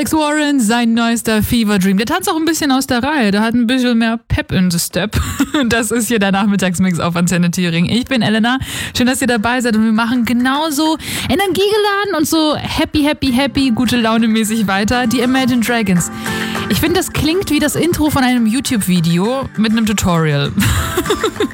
Alex Warren, sein neuester Fever Dream. Der tanzt auch ein bisschen aus der Reihe. Der hat ein bisschen mehr Pep in the Step. Das ist hier der Nachmittagsmix auf Antenne Thüringen. Ich bin Elena. Schön, dass ihr dabei seid und wir machen genauso energiegeladen und so happy, gute Laune mäßig weiter. Die Imagine Dragons. Ich finde, das klingt wie das Intro von einem YouTube-Video mit einem Tutorial.